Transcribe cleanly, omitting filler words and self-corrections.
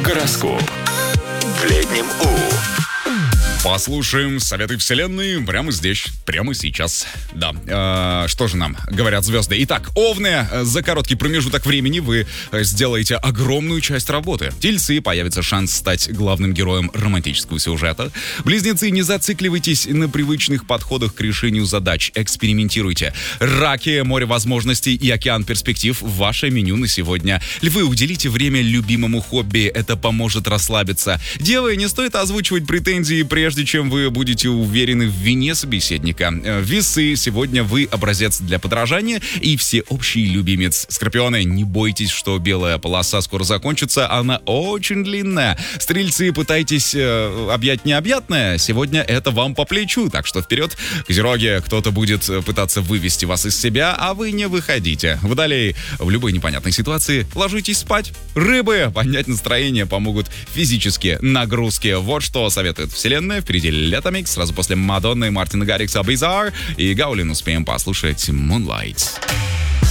Гороскоп. Летним У. Послушаем советы вселенной прямо здесь, прямо сейчас. Да, что же нам говорят звезды? Итак, Овны, за короткий промежуток времени вы сделаете огромную часть работы. Тельцы, появится шанс стать главным героем романтического сюжета. Близнецы, не зацикливайтесь на привычных подходах к решению задач, экспериментируйте. Раки, море возможностей и океан перспектив — ваше меню на сегодня. Львы, уделите время любимому хобби, это поможет расслабиться. Девы, не стоит озвучивать претензии, прежде чем вы будете уверены в вине собеседника. Весы, сегодня вы образец для подражания и всеобщий любимец. Скорпионы, не бойтесь, что белая полоса скоро закончится, она очень длинная. Стрельцы, пытайтесь объять необъятное, сегодня это вам по плечу, так что вперед. Козероги, кто-то будет пытаться вывести вас из себя, а вы не выходите. Водолеи, в любой непонятной ситуации ложитесь спать. Рыбы, поднять настроение помогут физические нагрузки. Вот что советует вселенная. Впереди Летомикс, сразу после Мадонны, Мартина Гаррикса, Bizarre и Гаулин успеем послушать Moonlight.